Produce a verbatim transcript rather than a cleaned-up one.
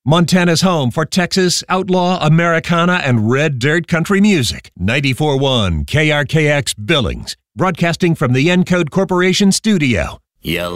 Montana's home for Texas, outlaw, Americana, and red dirt country music. ninety-four point one K R K X Billings, broadcasting from the Encode Corporation studio. Yeah.